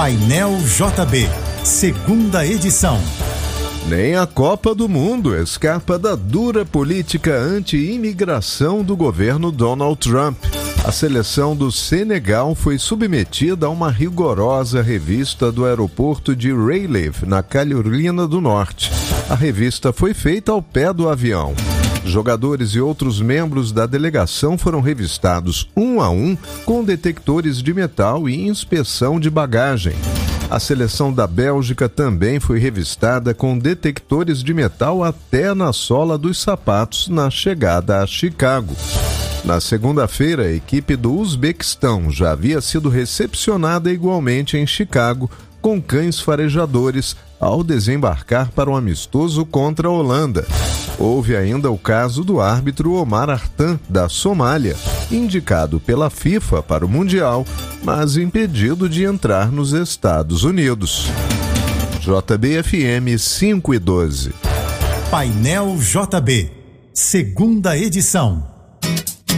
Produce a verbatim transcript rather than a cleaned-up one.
Painel J B, segunda edição. Nem a Copa do Mundo escapa da dura política anti-imigração do governo Donald Trump. A seleção do Senegal foi submetida a uma rigorosa revista do aeroporto de Raleigh, na Carolina do Norte. A revista foi feita ao pé do avião. Jogadores e outros membros da delegação foram revistados um a um com detectores de metal e inspeção de bagagem. A seleção da Bélgica também foi revistada com detectores de metal até na sola dos sapatos na chegada a Chicago. Na segunda-feira, a equipe do Uzbequistão já havia sido recepcionada igualmente em Chicago com cães farejadores ao desembarcar para um amistoso contra a Holanda. Houve ainda o caso do árbitro Omar Artan, da Somália, indicado pela FIFA para o Mundial, mas impedido de entrar nos Estados Unidos. J B F M cinco e doze. Painel J B, segunda edição.